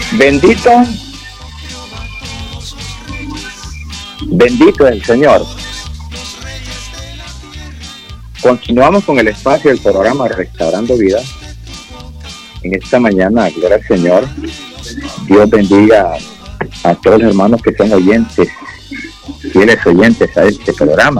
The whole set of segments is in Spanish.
Bendito es el Señor. Continuamos con el espacio del programa Restaurando Vida. En esta mañana, gloria al Señor. Dios bendiga a todos los hermanos que son oyentes, fieles oyentes a este programa.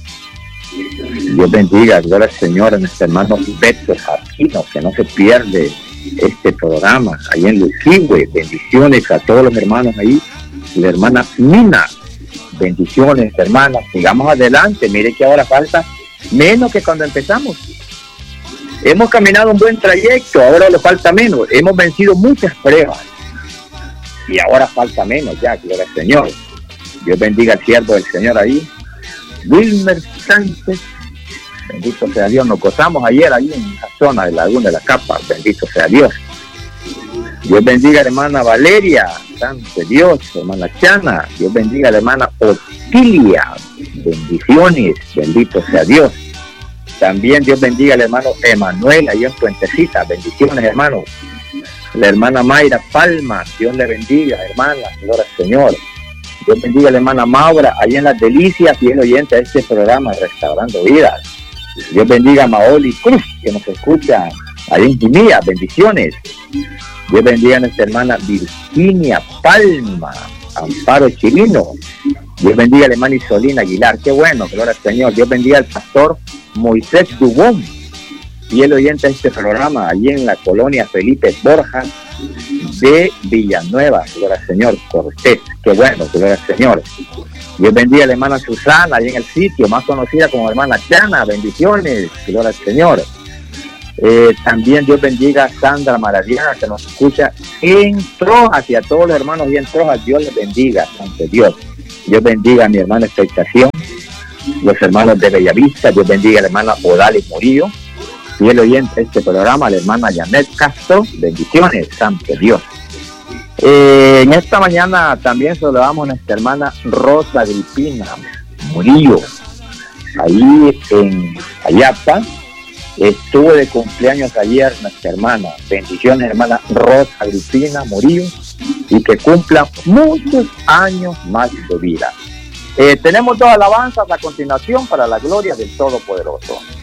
Dios bendiga, gloria al Señor, a nuestro hermano Beto Aquino, que no se pierde este programa, ahí en Lucigüe. Bendiciones a todos los hermanos ahí. La hermana Mina, bendiciones, hermanas. Sigamos adelante. Mire que ahora falta menos que cuando empezamos. Hemos caminado un buen trayecto, ahora le falta menos. Hemos vencido muchas pruebas y ahora falta menos ya, gloria al Señor. Dios bendiga al siervo del Señor ahí, Wilmer Sánchez. Bendito sea Dios. Nos gozamos ayer ahí en la zona de Laguna de la Capa. Bendito sea Dios. Dios bendiga a la hermana Valeria, santo Dios. Hermana Chana, Dios bendiga a la hermana Otilia. Bendiciones, bendito sea Dios. También Dios bendiga al hermano Emanuel, ahí en Puentecita. Bendiciones, hermano. La hermana Mayra Palma, Dios le bendiga, hermana, gloria al Señor. Dios bendiga a la hermana Maura, ahí en Las Delicias, fiel oyente a este programa Restaurando Vidas. Dios bendiga a Maoli Cruz, que nos escucha ahí en Jimía. Bendiciones. Dios bendiga a nuestra hermana Virginia Palma, Amparo Chirino. Dios bendiga a la hermana Isolina Aguilar. Qué bueno, gloria al Señor. Dios bendiga al pastor Moisés Dubón, fiel oyente a este programa, allí en la colonia Felipe Borja de Villanueva. Gloria al Señor. Cortés. Qué bueno, gloria al Señor. Dios bendiga a la hermana Susana, allí en el sitio, más conocida como hermana Chana. Bendiciones, gloria al Señor. También Dios bendiga a Sandra Maradiana, que nos escucha en Trojas, y a todos los hermanos y en Trojas. Dios les bendiga, santo Dios. Dios bendiga a mi hermana Expectación, los hermanos de Bellavista. Dios bendiga a la hermana Odales Murillo, fiel oyente a este programa, la hermana Janet Castro. Bendiciones, santo Dios. En esta mañana también saludamos a nuestra hermana Rosa Agripina Murillo, ahí en Ayapa. Estuvo de cumpleaños ayer nuestra hermana. Bendiciones, hermana Rosa Agripina Murillo, y que cumpla muchos años más de vida. Tenemos dos alabanzas a continuación para la gloria del Todopoderoso.